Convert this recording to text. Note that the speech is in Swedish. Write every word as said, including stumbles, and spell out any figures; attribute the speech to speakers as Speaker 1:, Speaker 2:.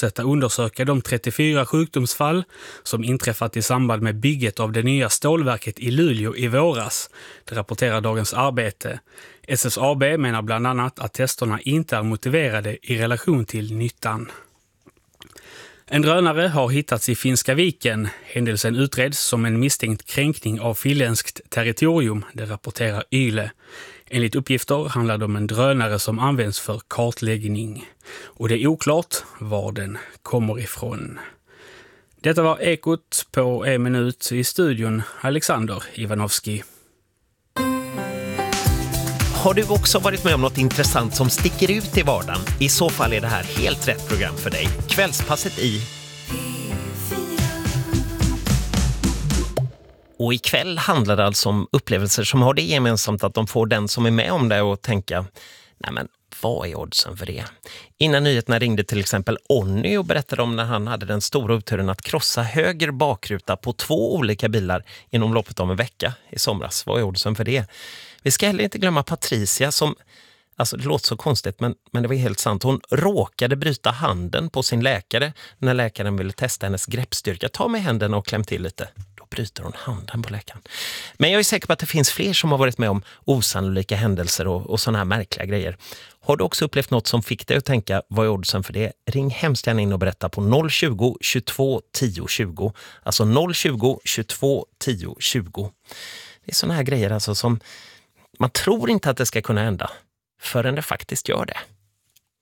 Speaker 1: fortsätta undersöka de trettiofyra sjukdomsfall som inträffat i samband med bygget av det nya stålverket i Luleå i våras. Det rapporterar Dagens Arbete. S S A B menar bland annat att testerna inte är motiverade i relation till nyttan. En drönare har hittats i Finska viken. Händelsen utreds som en misstänkt kränkning av finländskt territorium, det rapporterar Yle. Enligt uppgifter handlar det om en drönare som används för kartläggning. Och det är oklart var den kommer ifrån. Detta var Ekot på en minut. I studion Alexander Ivanovski.
Speaker 2: Har du också varit med om något intressant som sticker ut i vardagen? I så fall är det här helt rätt program för dig. Kvällspasset i... Och ikväll handlar det alltså om upplevelser som har det gemensamt att de får den som är med om det och tänka, nej men vad är oddsen för det? Innan nyheterna ringde till exempel Onny och berättade om när han hade den stora uppturen att krossa höger bakruta på två olika bilar inom loppet av en vecka i somras. Vad är oddsen för det? Vi ska heller inte glömma Patricia som, alltså det låter så konstigt men, men det var helt sant. Hon råkade bryta handen på sin läkare när läkaren ville testa hennes greppstyrka. Ta med händerna och kläm till lite. Då bryter hon handen på läkaren. Men jag är säker på att det finns fler som har varit med om osannolika händelser och, och sådana här märkliga grejer. Har du också upplevt något som fick dig att tänka, vad är oddsen för det? Ring hemskt gärna in och berätta på noll tjugo, tjugotvå, tio tjugo. Alltså noll tjugo, tjugotvå, tio tjugo. Det är sådana här grejer alltså som man tror inte att det ska kunna hända förrän det faktiskt gör det.